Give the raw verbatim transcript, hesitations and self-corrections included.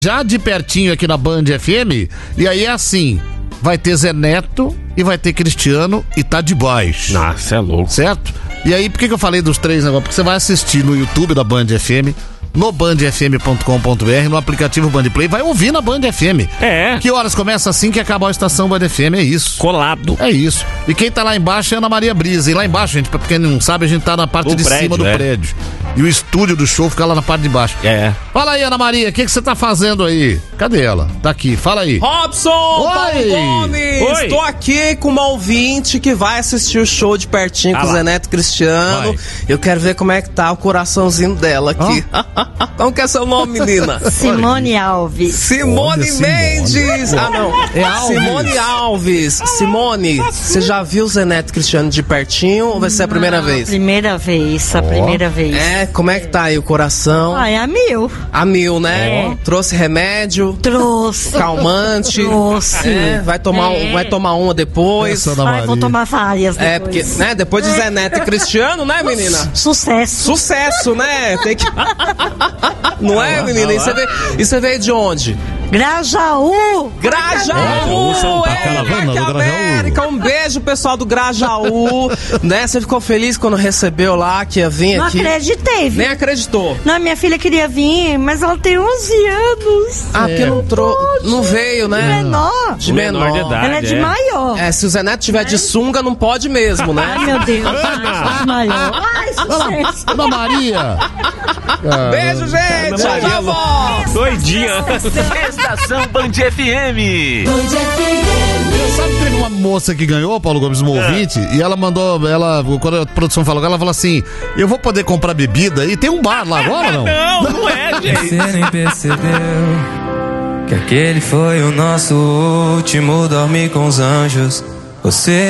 Já de pertinho aqui na Band F M, e aí é assim, vai ter Zé Neto e vai ter Cristiano e tá de baixo. Nossa, é louco. Certo? E aí, por que que eu falei dos três negócios? Porque você vai assistir no YouTube da Band F M, no band f m ponto com ponto b r, no aplicativo Band Play, vai ouvir na Band F M. É. Que horas começa assim que acabar a estação Band F M, é isso. Colado. É isso. E quem tá lá embaixo é Ana Maria Brisa. E lá embaixo, gente, pra quem não sabe, a gente tá na parte Do de prédio, cima do é. prédio. E o estúdio do show fica lá na parte de baixo. É. Fala aí, Ana Maria, o que que você tá fazendo aí? Cadê ela? Tá aqui, fala aí. Robson! Oi! Paulo Gomes! Oi! Estou aqui com uma ouvinte que vai assistir o show de pertinho Ah com o lá. Zé Neto e Cristiano. Vai. Eu quero ver como é que tá o coraçãozinho dela aqui. Como que é seu nome, menina? Simone Alves. Simone Olha, Mendes! Simone. Ah, não. É Alves. Simone Alves. Simone, você já viu o Zé Neto e Cristiano de pertinho ou vai ser a primeira Não, vez? Primeira vez, a primeira vez. É, como é que tá aí o coração? Ah, é a mil. A mil, né? É. Trouxe remédio? Trouxe. Calmante? Trouxe. É, vai tomar, É. vai tomar uma depois. Essa Ana Ai, Maria. vou tomar várias depois. É, porque, né, depois de Zé Neto e Cristiano, né, menina? Sucesso. Sucesso, né? Tem que... Não é, menina? E você veio, e você veio de onde? Grajaú. Grajaú! São Paulo. É, Caravana do Parque Grajaú. América. Um beijo, pessoal do Grajaú. Né? Você ficou feliz quando recebeu lá que ia vir Não aqui? acreditei, viu? Nem acreditou. Não, minha filha queria vir, mas ela tem onze anos. Ah, porque não, trou... não veio, De né? menor. De Menor menor. de idade. Ela é de é. maior. É, se o Zé Neto tiver de sunga, não pode mesmo, né? Ai, meu Deus. De maior. Ai, sucesso. Ana Maria! Beijo, gente! Ana Maria, Já volto! Doidinha. Estação Band F M. Sabe que teve uma moça que ganhou, Paulo Gomes, uma ouvinte, e ela mandou, ela, quando a produção falou, ela falou assim, eu vou poder comprar bebida, e tem um bar lá agora ou não? Não, não é, gente. Você nem percebeu que aquele foi o nosso último dormir com os anjos. Você